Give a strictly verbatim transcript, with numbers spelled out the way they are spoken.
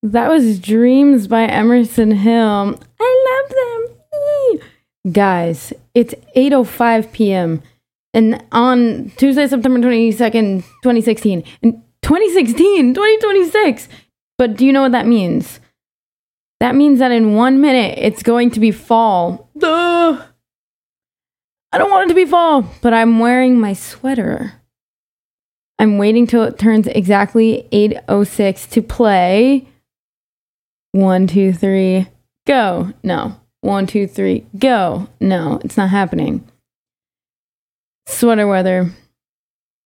That was Dreams by Emerson Hill. I love them. Yee. Guys, it's eight oh five p.m. and on Tuesday, September twenty-second, twenty sixteen. And twenty sixteen, twenty twenty-six. But do you know what that means? That means that in one minute, it's going to be fall. Duh! I don't want it to be fall, but I'm wearing my sweater. I'm waiting till it turns exactly eight oh six to play. One, two, three, go. No. One, two, three, go. No, it's not happening. Sweater weather.